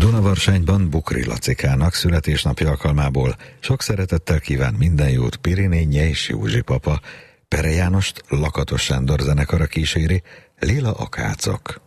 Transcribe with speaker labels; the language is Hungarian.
Speaker 1: Dunavarsányban Bukri Lacikának születésnapja alkalmából sok szeretettel kíván minden jót Piriné Nyejs Józsi papa. Pere Jánost Lakatos Sándor zenekara kíséri Lila Akácok.